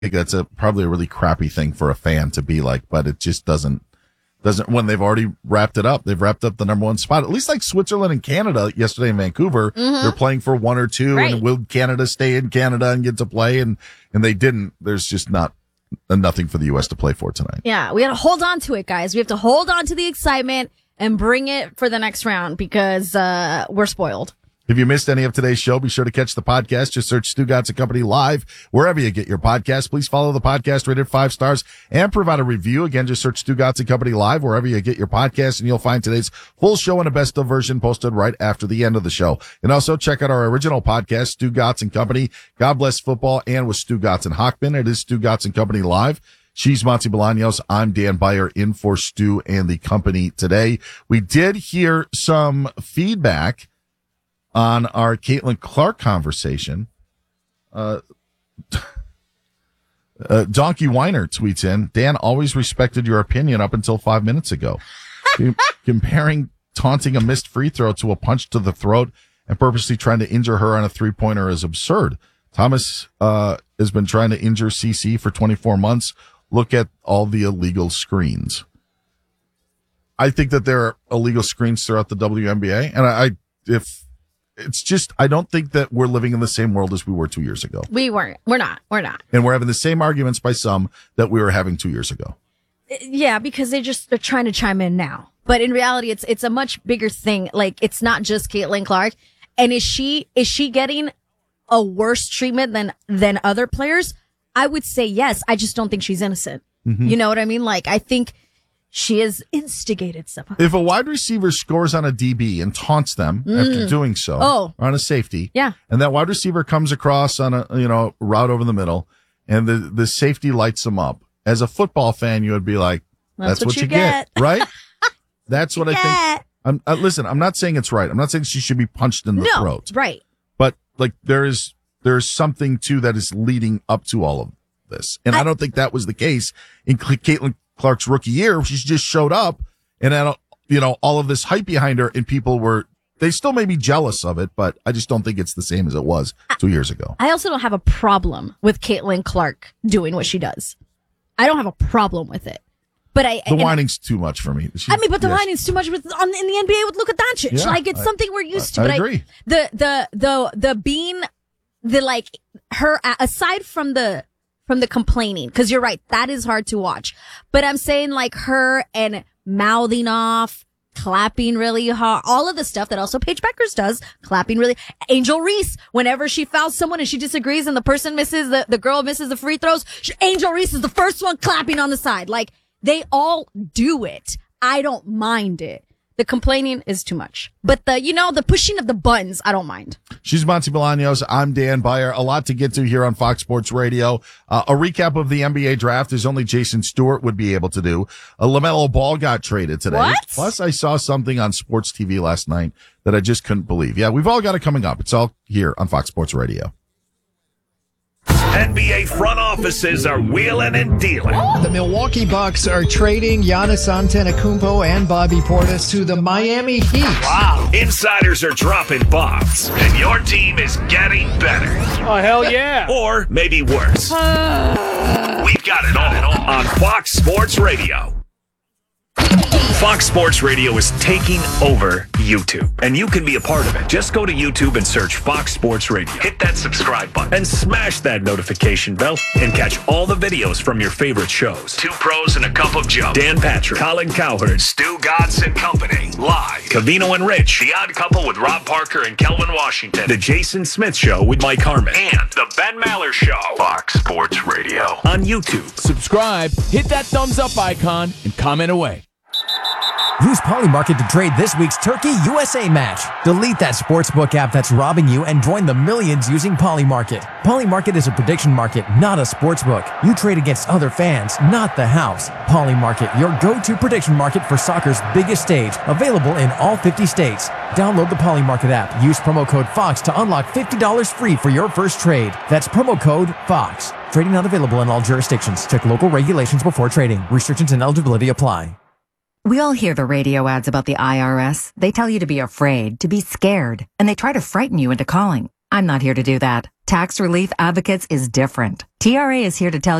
think that's probably a really crappy thing for a fan to be like, but it just doesn't when they've already wrapped it up. They've wrapped up the number one spot. At least like Switzerland and Canada yesterday in Vancouver, they're playing for 1 or 2. Right. And will Canada stay in Canada and get to play? And they didn't. There's just nothing for the U.S. to play for tonight. Yeah, we got to hold on to it, guys. We have to hold on to the excitement and bring it for the next round because we're spoiled. If you missed any of today's show, be sure to catch the podcast. Just search Stugotz and Company Live wherever you get your podcast. Please follow the podcast, rated 5 stars, and provide a review. Again, just search Stugotz and Company Live wherever you get your podcast, and you'll find today's full show and a best of version posted right after the end of the show. And also check out our original podcast, Stugotz and Company, God Bless Football, and with Stugotz and Hockman. It is Stugotz and Company Live. She's Monty Bolaños. I'm Dan Beyer in for Stu and the company today. We did hear some feedback on our Caitlin Clark conversation. Donkey Weiner tweets in, Dan always respected your opinion up until 5 minutes ago. Comparing taunting a missed free throw to a punch to the throat and purposely trying to injure her on a 3-pointer is absurd. Thomas has been trying to injure CC for 24 months. Look at all the illegal screens. I think that there are illegal screens throughout the WNBA, and I don't think that we're living in the same world as we were 2 years ago. We're not. And we're having the same arguments by some that we were having 2 years ago. Yeah, because they're trying to chime in now. But in reality, it's a much bigger thing. Like, it's not just Caitlin Clark. And is she getting a worse treatment than other players? I would say yes. I just don't think she's innocent. Mm-hmm. You know what I mean? Like, I think she has instigated stuff. If a wide receiver scores on a DB and taunts them after doing so, or on a safety, yeah, and that wide receiver comes across on a route over the middle, and the safety lights them up. As a football fan, you would be like, "That's what you get, right?" That's what I think. Listen, I'm not saying it's right. I'm not saying she should be punched in the throat, right? But like there's something too that is leading up to all of this, and I don't think that was the case in Caitlin Clark's rookie year. She just showed up and had, all of this hype behind her, and they still may be jealous of it, but I just don't think it's the same as it was 2 years ago. I also don't have a problem with Caitlin Clark doing what she does. I don't have a problem with it. But the whining's too much for me. The whining's too much in the NBA with Luka Doncic. Yeah, like, it's something we're used to. I but agree. The being her, aside from the complaining, because you're right, that is hard to watch. But I'm saying like her and mouthing off, clapping really hard, all of the stuff that also Paige Beckers does, clapping really. Angel Reese, whenever she fouls someone and she disagrees and the person misses, the girl misses the free throws, Angel Reese is the first one clapping on the side. Like, they all do it. I don't mind it. The complaining is too much. But the pushing of the buttons, I don't mind. She's Monty Bolaños. I'm Dan Beyer. A lot to get to here on Fox Sports Radio. A recap of the NBA draft is only Jason Stewart would be able to do. LaMelo Ball got traded today. What? Plus, I saw something on Sports TV last night that I just couldn't believe. Yeah, we've all got it coming up. It's all here on Fox Sports Radio. NBA front offices are wheeling and dealing. The Milwaukee Bucks are trading Giannis Antetokounmpo and Bobby Portis to the Miami Heat. Wow. Insiders are dropping bombs, and your team is getting better. Oh, hell yeah. Or maybe worse. We've got it all on Fox Sports Radio. Fox Sports Radio is taking over YouTube, and you can be a part of it. Just go to YouTube and search Fox Sports Radio. Hit that subscribe button and smash that notification bell and catch all the videos from your favorite shows. Two Pros and a Cup of Joe. Dan Patrick, Colin Cowherd, Stugotz and Company. Live. Covino and Rich. The Odd Couple with Rob Parker and Kelvin Washington. The Jason Smith Show with Mike Harmon. And The Ben Maller Show. Fox Sports Radio. On YouTube. Subscribe, hit that thumbs up icon, and comment away. Use Polymarket to trade this week's Turkey USA match. Delete that sportsbook app that's robbing you and join the millions using Polymarket. Polymarket is a prediction market, not a sportsbook. You trade against other fans, not the house. Polymarket, your go-to prediction market for soccer's biggest stage. Available in all 50 states. Download the Polymarket app. Use promo code FOX to unlock $50 free for your first trade. That's promo code FOX. Trading not available in all jurisdictions. Check local regulations before trading. Restrictions and eligibility apply. We all hear the radio ads about the IRS. They tell you to be afraid, to be scared, and they try to frighten you into calling. I'm not here to do that. Tax Relief Advocates is different. TRA is here to tell